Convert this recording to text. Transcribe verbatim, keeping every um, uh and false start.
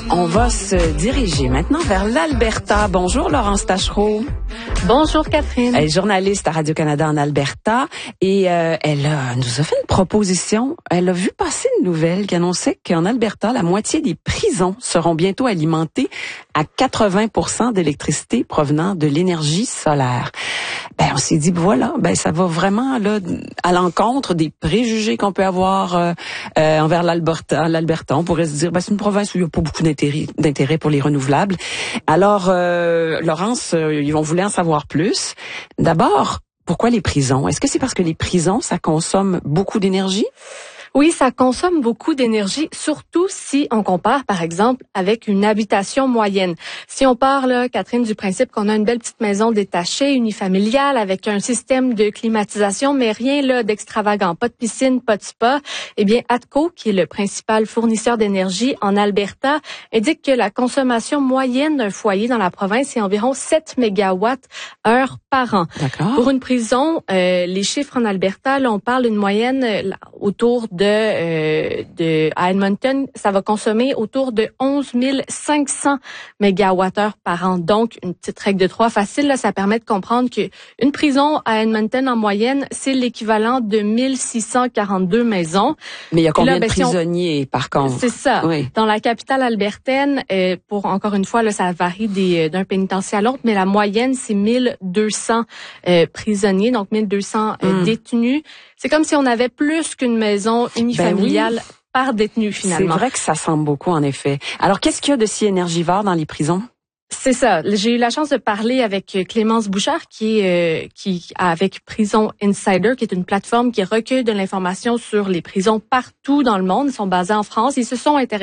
On va se diriger maintenant vers l'Alberta. Bonjour Laurence Tachereau. Bonjour Catherine. Elle est journaliste à Radio-Canada en Alberta et euh, elle a, nous a fait une proposition. Elle a vu passer une nouvelle qui annonçait qu'en Alberta, la moitié des prisons seront bientôt alimentées à quatre-vingts pour cent d'électricité provenant de l'énergie solaire. Ben on s'est dit voilà, ben ça va vraiment là à l'encontre des préjugés qu'on peut avoir euh, euh, envers l'Alberta. L'Alberta, on pourrait se dire ben c'est une province où il y a pas beaucoup d'intérêt, d'intérêt pour les renouvelables. Alors euh, Laurence, euh, ils vont vouloir en savoir plus. D'abord, pourquoi les prisons? Est-ce que c'est parce que les prisons ça consomme beaucoup d'énergie? Oui, ça consomme beaucoup d'énergie, surtout si on compare, par exemple, avec une habitation moyenne. Si on part, là, Catherine, du principe qu'on a une belle petite maison détachée, unifamiliale, avec un système de climatisation, mais rien là d'extravagant, pas de piscine, pas de spa, eh bien, ATCO, qui est le principal fournisseur d'énergie en Alberta, indique que la consommation moyenne d'un foyer dans la province est environ sept mégawatts heure par an. D'accord. Pour une prison, euh, les chiffres en Alberta, là, on parle d'une moyenne euh, autour de Euh, de à Edmonton, ça va consommer autour de onze mille cinq cents mégawattheures par an. Donc, une petite règle de trois facile, là, ça permet de comprendre que une prison à Edmonton en moyenne, c'est l'équivalent de mille six cent quarante-deux maisons. Mais il y a combien là, ben, de prisonniers, si on... par contre? C'est ça. Oui. Dans la capitale albertaine, euh, pour encore une fois, là, ça varie des, d'un pénitencier à l'autre, mais la moyenne, c'est mille deux cents euh, prisonniers, donc mille deux cents euh, mm. détenus. C'est comme si on avait plus qu'une maison unifamiliale ben oui. par détenu, finalement. C'est vrai que ça semble beaucoup, en effet. Alors, qu'est-ce qu'il y a de si énergivore dans les prisons? C'est ça. J'ai eu la chance de parler avec Clémence Bouchard, qui est euh, qui avec Prison Insider, qui est une plateforme qui recueille de l'information sur les prisons partout dans le monde. Ils sont basés en France. Ils se sont intéressés